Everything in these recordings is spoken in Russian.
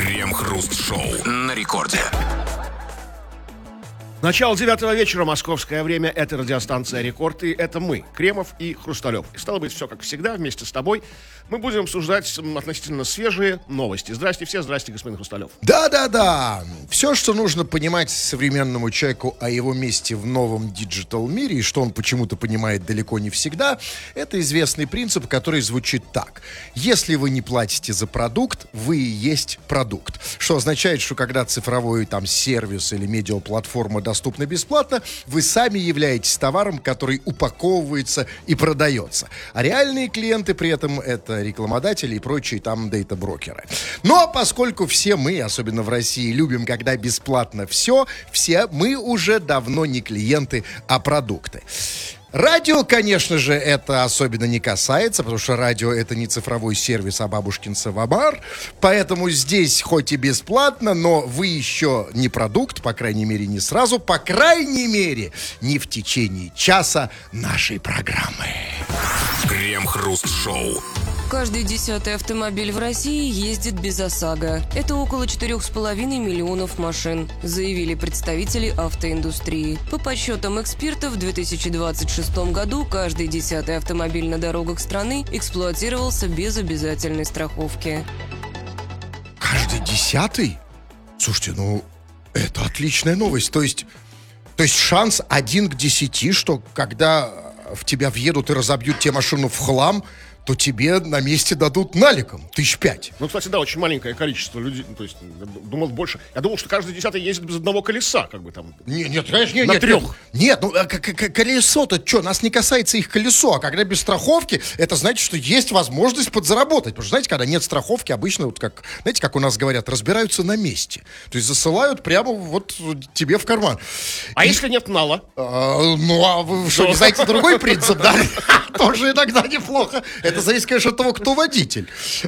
Крем-хруст-шоу на рекорде. Начало 9 вечера, московское время. Это радиостанция «Рекорд», и это мы, Кремов и Хрусталев. И стало быть, все как всегда, вместе с тобой мы будем обсуждать относительно свежие новости. Здрасте все, здрасте, господин Хрусталев. Да. Все, что нужно понимать современному человеку о его месте в новом диджитал-мире, и что он почему-то понимает далеко не всегда, это известный принцип, который звучит так. Если вы не платите за продукт, вы и есть продукт. Что означает, что когда цифровой там сервис или медиаплатформа доступна бесплатно, вы сами являетесь товаром, который упаковывается и продается. А реальные клиенты при этом это рекламодатели и прочие там дейта-брокеры. Но поскольку все мы, особенно в России, любим, когда бесплатно все мы уже давно не клиенты, а продукты. Радио, конечно же, это особенно не касается, потому что радио — это не цифровой сервис, а бабушкин самовар. Поэтому здесь хоть и бесплатно, но вы еще не продукт, по крайней мере, не сразу, по крайней мере, не в течение часа нашей программы. Крем-хруст-шоу. Каждый 10-й автомобиль в России ездит без ОСАГО. Это около 4,5 миллионов машин, заявили представители автоиндустрии. По подсчетам экспертов, в 2026 году каждый 10-й автомобиль на дорогах страны эксплуатировался без обязательной страховки. Каждый 10-й? Слушайте, это отличная новость. То есть шанс 1 к 10, что когда в тебя въедут и разобьют тебе машину в хлам, то тебе на месте дадут наликом 5,000. Кстати, да, очень маленькое количество людей, то есть, думал больше. Я думал, что каждый 10-й ездит без одного колеса, как бы там. Нет, конечно, на 3. Нет, колесо-то что, нас не касается их колесо, а когда без страховки, это значит, что есть возможность подзаработать. Потому что, знаете, когда нет страховки, обычно, знаете, как у нас говорят, разбираются на месте. То есть засылают прямо вот тебе в карман. А если нет нала? Вы что, не знаете другой принцип, да? Тоже иногда неплохо. Это зависит, конечно, от того, кто водитель.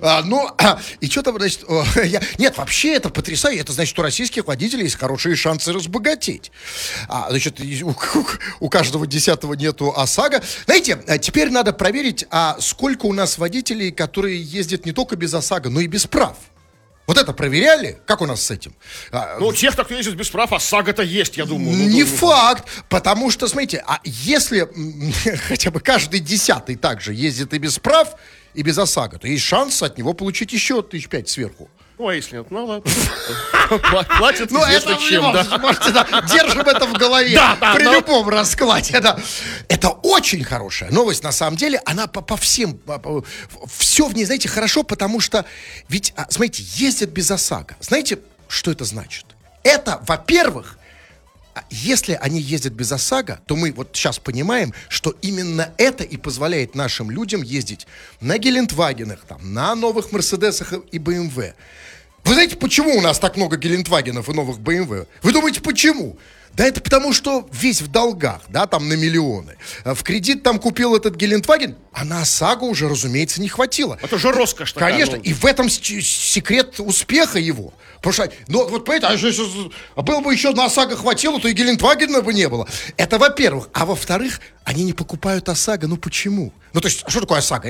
И что там, значит... Нет, вообще это потрясающе. Это значит, что у российских водителей есть хорошие шансы разбогатеть. Значит, у каждого 10-го нету ОСАГО. Знаете, теперь надо проверить, сколько у нас водителей, которые ездят не только без ОСАГО, но и без прав. Вот это проверяли? Как у нас с этим? Тех, кто ездит без прав, ОСАГО-то есть, я думаю. Не факт, потому что, смотрите, если хотя бы каждый 10-й также ездит и без прав, и без ОСАГО, то есть шанс от него получить еще 5,000 сверху. А если нет нала, платят известно чем, да. Можете, держим это в голове при любом раскладе. Это очень хорошая новость, на самом деле. Она по всем, все в ней, знаете, хорошо, потому что, ведь, смотрите, ездят без ОСАГО. Знаете, что это значит? Это, во-первых, если они ездят без ОСАГО, то мы вот сейчас понимаем, что именно это и позволяет нашим людям ездить на Гелендвагенах, на новых Мерседесах и БМВ. Вы знаете, почему у нас так много Гелендвагенов и новых БМВ? Вы думаете, почему? Да это потому, что весь в долгах, там на миллионы. В кредит там купил этот Гелендваген, а на ОСАГО уже, разумеется, не хватило. Это же роскошь такая. Конечно, и в этом секрет успеха его. Потому что, вот понимаете, если было бы еще на ОСАГО хватило, то и Гелендвагена бы не было. Это во-первых. А во-вторых, они не покупают ОСАГО. Почему? То есть, что такое ОСАГО?